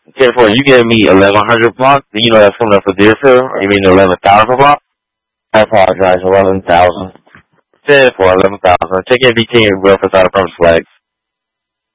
10-4, you giving me 1100 block? You know that's coming up for Deerfield? Or you mean 11,000 block? I apologize, 11,000. 10-4, 11,000. Take MBT and reference out of front flags.